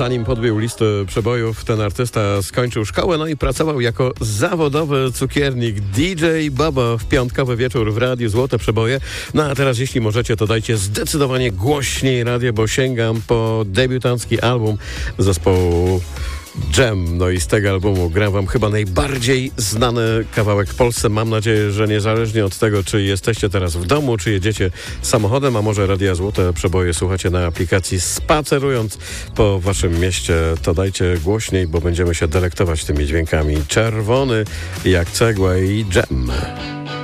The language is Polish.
Zanim podbił listę przebojów, ten artysta skończył szkołę, no i pracował jako zawodowy cukiernik. DJ Bobo w piątkowy wieczór w Radiu Złote Przeboje. No a teraz, jeśli możecie, to dajcie zdecydowanie głośniej radio, bo sięgam po debiutancki album zespołu Jam. No i z tego albumu gram wam chyba najbardziej znany kawałek w Polsce. Mam nadzieję, że niezależnie od tego, czy jesteście teraz w domu, czy jedziecie samochodem, a może Radia Złote Przeboje słuchacie na aplikacji spacerując po waszym mieście, to dajcie głośniej, bo będziemy się delektować tymi dźwiękami. Czerwony jak cegła i Jam.